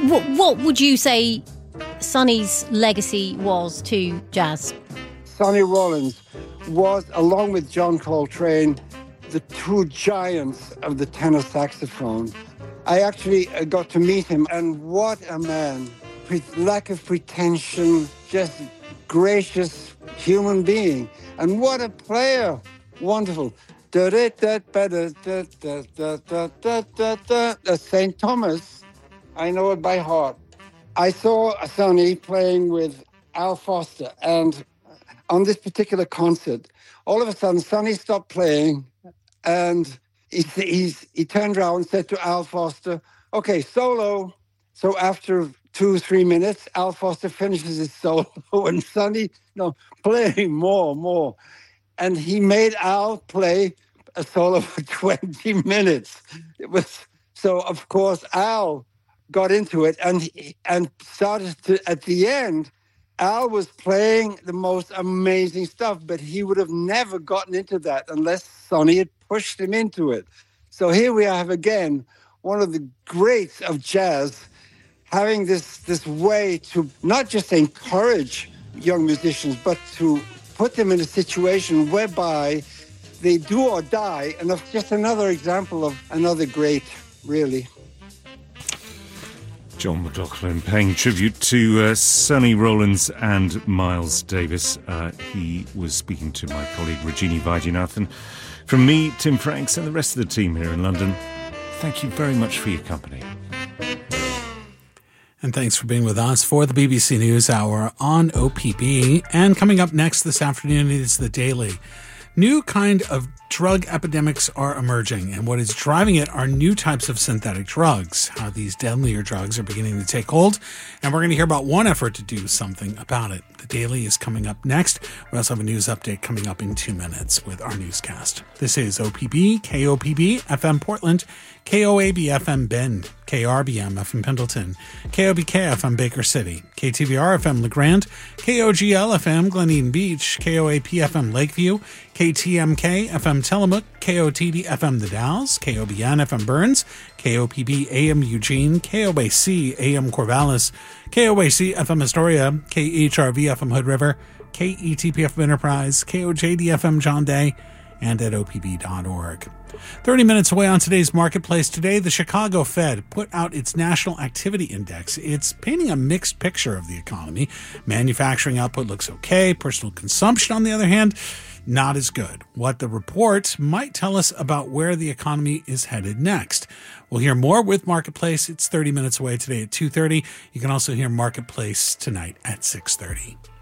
What would you say Sonny's legacy was to jazz? Sonny Rollins was, along with John Coltrane, the two giants of the tenor saxophone. I actually got to meet him, and what a man. Lack of pretension, just gracious human being. And what a player. Wonderful. St. Thomas, I know it by heart. I saw Sonny playing with Al Foster, and on this particular concert, all of a sudden, Sonny stopped playing, and he turned around and said to Al Foster, okay, solo. So after 2-3 minutes, Al Foster finishes his solo, and Sonny, playing more. And he made Al play a solo for 20 minutes. It was, so of course, Al got into it and started to, at the end, Al was playing the most amazing stuff, but he would have never gotten into that unless Sonny had pushed him into it. So here we have again, one of the greats of jazz, having this way to not just encourage young musicians, but to put them in a situation whereby they do or die. And that's just another example of another great, really. John McLaughlin paying tribute to Sonny Rollins and Miles Davis. He was speaking to my colleague Rajini Vaidyanathan. From me, Tim Franks, and the rest of the team here in London, thank you very much for your company. And thanks for being with us for the BBC News Hour on OPB. And coming up next this afternoon is The Daily. New kind of drug epidemics are emerging, and what is driving it are new types of synthetic drugs, how these deadlier drugs are beginning to take hold, and we're going to hear about one effort to do something about it. The Daily is coming up next. We also have a news update coming up in 2 minutes with our newscast. This is OPB, KOPB, FM Portland, KOAB FM Bend, KRBM FM Pendleton, KOBK FM Baker City, KTVR FM LeGrand, KOGL FM Glen Eden Beach, KOAP FM Lakeview, KTMK FM Tillamook, KOTD FM The Dalles, KOBN FM Burns, KOPB AM Eugene, KOAC AM Corvallis, KOAC FM Astoria, KHRV FM Hood River, KETP FM Enterprise, KOJD FM John Day, and at opb.org. 30 minutes away on today's Marketplace. Today, the Chicago Fed put out its National Activity Index. It's painting a mixed picture of the economy. Manufacturing output looks okay. Personal consumption, on the other hand, not as good. What the report might tell us about where the economy is headed next. We'll hear more with Marketplace. It's 30 minutes away today at 2:30. You can also hear Marketplace tonight at 6:30.